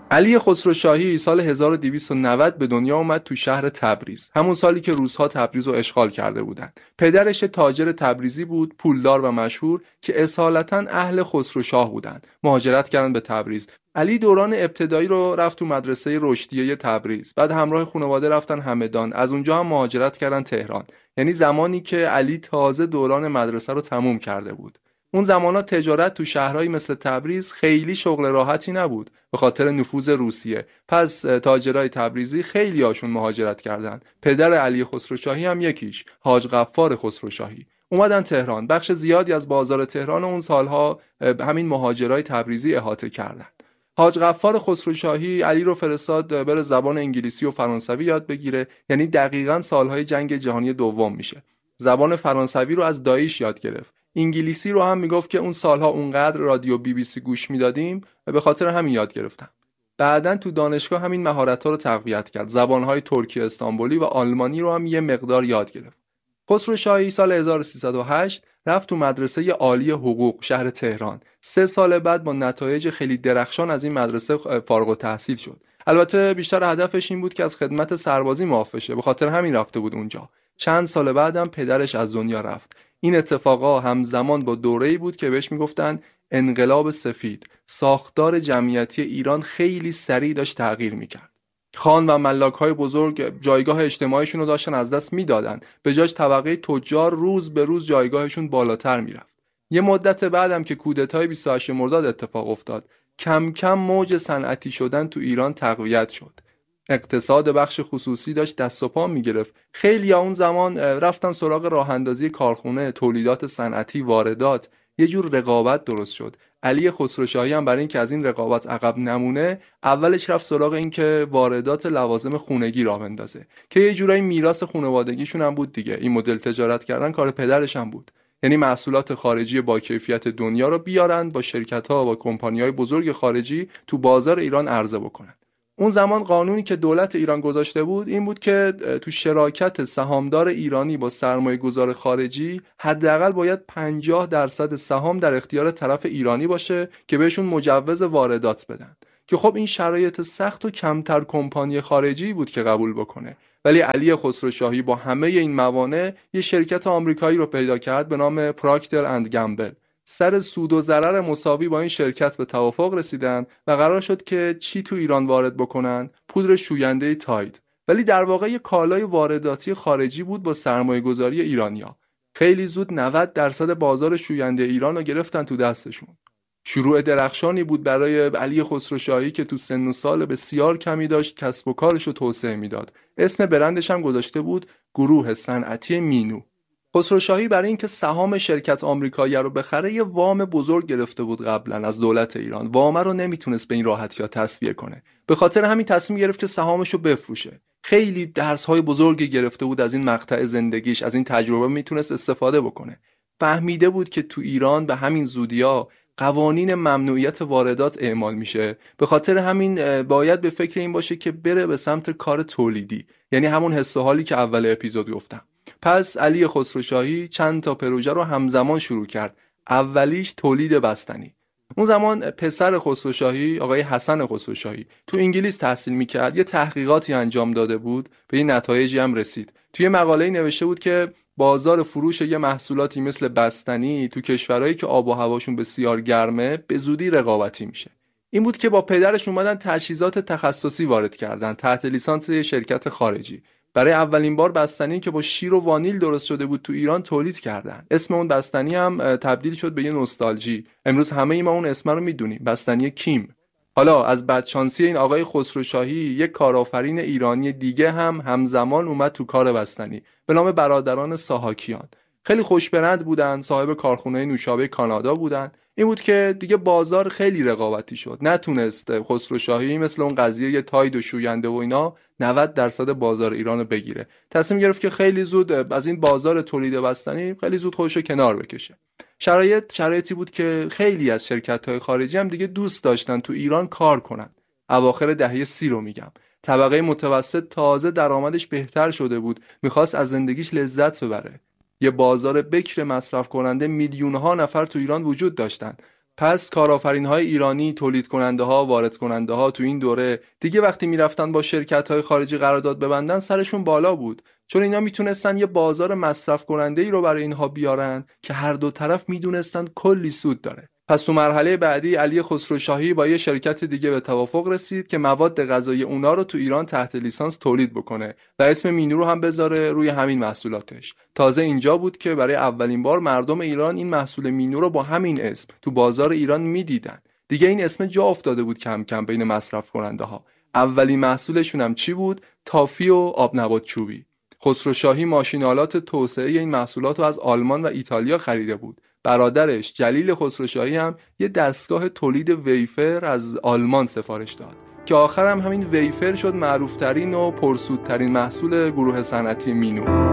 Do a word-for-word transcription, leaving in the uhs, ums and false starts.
علی خسروشاهی سال هزار و دویست و نود به دنیا اومد تو شهر تبریز، همون سالی که روس‌ها تبریز رو اشغال کرده بودن. پدرش تاجر تبریزی بود، پولدار و مشهور که اصالتاً اهل خسروشاه بودن. مهاجرت کردن به تبریز. علی دوران ابتدایی رو رفت تو مدرسه رشدیه تبریز، بعد همراه خانواده رفتن همدان، از اونجا هم مهاجرت کردن تهران. یعنی زمانی که علی تازه دوران مدرسه رو تموم کرده بود. اون زمانا تجارت تو شهرهایی مثل تبریز خیلی شغل راحتی نبود به خاطر نفوذ روسیه. پس تاجرای تبریزی خیلی هاشون مهاجرت کردن. پدر علی خسروشاهی هم یکیش، حاج غفار خسروشاهی. اومدن تهران. بخش زیادی از بازار تهران اون سالها همین مهاجرای تبریزی احاطه کردن. حاج غفار خسروشاهی علی رو فرستاد بره زبان انگلیسی و فرانسوی یاد بگیره، یعنی دقیقاً سالهای جنگ جهانی دوم میشه. زبان فرانسوی رو از داییش یاد گرفت. انگلیسی رو هم میگفت که اون سالها اونقدر رادیو بی بی سی گوش میدادیم و به خاطر همین یاد گرفتم. بعدن تو دانشگاه همین مهارت‌ها رو تقویت کرد. زبان‌های ترکی استانبولی و آلمانی رو هم یه مقدار یاد گرفت. خسروشاهی سال هزار و سیصد و هشت رفت تو مدرسه عالی حقوق شهر تهران. سه سال بعد با نتایج خیلی درخشان از این مدرسه فارغ التحصیل شد. البته بیشتر هدفش این بود که از خدمت سربازی معاف بشه، به خاطر همین رفته بود اونجا. چند سال بعدم پدرش از دنیا رفت. این اتفاقا همزمان با دوره‌ای بود که بهش میگفتن انقلاب سفید. ساختار جمعیتی ایران خیلی سریع داشت تغییر میکرد. خان و ملاک‌های بزرگ جایگاه اجتماعیشون رو داشتن از دست میدادن، به جاش طبقه تجار روز به روز جایگاهشون بالاتر میرفت. یه مدت بعدم که کودتای بیست و هشتم مرداد اتفاق افتاد، کم کم موج صنعتی شدن تو ایران تقویت شد. اقتصاد بخش خصوصی داشت دست و پا میگرفت. خیلی اون زمان رفتن سراغ راه اندازی کارخونه، تولیدات صنعتی، واردات. یه جور رقابت درست شد. علی خسروشاهی هم برای اینکه از این رقابت عقب نمونه، اولش رفت سراغ این که واردات لوازم خونگی راه بندازه که یه جورایی میراث خانوادگیشون هم بود دیگه. این مدل تجارت کردن کار پدرش هم بود. یعنی محصولات خارجی با کیفیت دنیا رو بیارن، با شرکت‌ها و کمپانی‌های بزرگ خارجی تو بازار ایران عرضه بکنن. اون زمان قانونی که دولت ایران گذاشته بود این بود که تو شراکت سهامدار ایرانی با سرمایه گذار خارجی حداقل باید پنجاه درصد سهام در اختیار طرف ایرانی باشه که بهشون مجوز واردات بدن. که خب این شرایط سخت و کمتر کمپانی خارجی بود که قبول بکنه. ولی علی خسروشاهی با همه این موانع یه شرکت آمریکایی رو پیدا کرد به نام پراکتر اند گمبل. سر سود و ضرر مساوی با این شرکت به توافق رسیدن و قرار شد که چی تو ایران وارد بکنن؟ پودر شوینده تاید. ولی در واقع یه کالای وارداتی خارجی بود با سرمایه گذاری ایرانیا. خیلی زود نود درصد بازار شوینده ایران رو گرفتن تو دستشون. شروع درخشانی بود برای علی خسروشاهی که تو سن و سال بسیار کمی داشت کسب و کارش رو توسعه میداد. اسم برندش هم گذاشته بود گروه صنعتی مینو. خسروشاهی برای اینکه سهام شرکت آمریکایی رو بخره یه وام بزرگ گرفته بود قبلا از دولت ایران. وام رو نمیتونست به این راحتی ها تسویه کنه. به خاطر همین تصمیم گرفت که سهامش رو بفروشه. خیلی درس‌های بزرگی گرفته بود از این مقطع زندگیش، از این تجربه میتونست استفاده بکنه. فهمیده بود که تو ایران به همین زودیا قوانین ممنوعیت واردات اعمال میشه. به خاطر همین باید به فکر این باشه که بره به سمت کار تولیدی، یعنی همون حس و حالی که اول اپیزود گفتم. پس علی خسروشاهی چند تا پروژه رو همزمان شروع کرد. اولیش تولید بستنی. اون زمان پسر خسروشاهی آقای حسن خسروشاهی تو انگلیس تحصیل میکرد. یه تحقیقاتی انجام داده بود، به این نتایجی هم رسید. توی مقاله‌ای نوشته بود که بازار فروش یه محصولاتی مثل بستنی تو کشورهایی که آب و هواشون بسیار گرمه به زودی رقابتی میشه. این بود که با پدرش اومدن تجهیزات تخصصی وارد کردن تحت لیسانس شرکت خارجی. برای اولین بار بستنی که با شیر و وانیل درست شده بود تو ایران تولید کردن. اسم اون بستنی هم تبدیل شد به یه نوستالژی. امروز همه ای ما اون اسم رو میدونیم، بستنی کیم. حالا از بدشانسی این آقای خسروشاهی یک کارآفرین ایرانی دیگه هم همزمان اومد تو کار بستنی به نام برادران ساهاکیان. خیلی خوشبرند بودن، صاحب کارخونه نوشابه کانادا بودن. این بود که دیگه بازار خیلی رقابتی شد. نتونست خسروشاهی مثل اون قضیه یه تاید و شوینده و اینا نود درصد بازار ایرانو بگیره. تصمیم گرفت که خیلی زود از این بازار تولید بستنی خیلی زود خودشو کنار بکشه. شرایط شرایطی بود که خیلی از شرکت‌های خارجی هم دیگه دوست داشتن تو ایران کار کنن. اواخر دهه سی رو میگم. طبقه متوسط تازه درآمدش بهتر شده بود، میخواست از زندگیش لذت ببره. یه بازار بکر مصرف کننده میلیون‌ها نفر تو ایران وجود داشتن. پس کارآفرین‌های ایرانی، تولید کننده‌ها، وارد کننده‌ها تو این دوره دیگه وقتی میرفتن با شرکت‌های خارجی قرارداد ببندن سرشون بالا بود، چون اینا میتونستن یه بازار مصرف کننده‌ای رو برای اینها بیارن که هر دو طرف میدونستن کلی سود داره. پس تو مرحله بعدی علی خسروشاهی با یه شرکت دیگه به توافق رسید که مواد غذایی اونا رو تو ایران تحت لیسانس تولید بکنه و اسم مینو رو هم بذاره روی همین محصولاتش. تازه اینجا بود که برای اولین بار مردم ایران این محصول مینو رو با همین اسم تو بازار ایران میدیدن. دیگه این اسم جا افتاده بود کم کم بین مصرف کننده ها. اولین محصولشون هم چی بود؟ تافی و آب نبات چوبی. خسروشاهی ماشین‌آلات توسعه این محصولات رو از آلمان و ایتالیا خریده بود. برادرش جلیل خسروشاهی هم یه دستگاه تولید ویفر از آلمان سفارش داد که آخر هم همین ویفر شد معروفترین و پرسودترین محصول گروه صنعتی مینو.